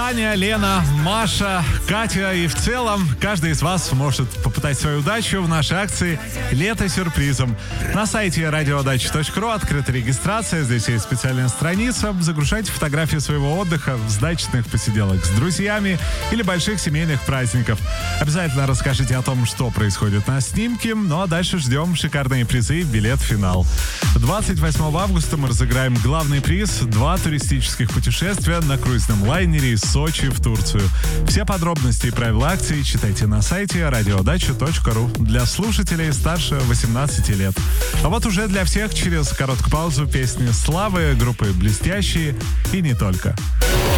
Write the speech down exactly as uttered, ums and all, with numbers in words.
Таня, Лена, Маша, Катя и в целом каждый из вас может попытать свою удачу в нашей акции «Лето сюрпризом». На сайте радиоудача точка ру открыта регистрация, здесь есть специальная страница. Загружайте фотографии своего отдыха, с дачных посиделок с друзьями или больших семейных праздников. Обязательно расскажите о том, что происходит на снимке. Ну а дальше ждем шикарные призы и билет в финал. двадцать восьмого августа мы разыграем главный приз — два туристических путешествия на круизном лайнере из Сочи в Турцию. Все подробности и правила акции читайте на сайте радиоудача точка ру для слушателей старше восемнадцати лет. А вот уже для всех через короткую паузу песни Славы, группы «Блестящие» и не только.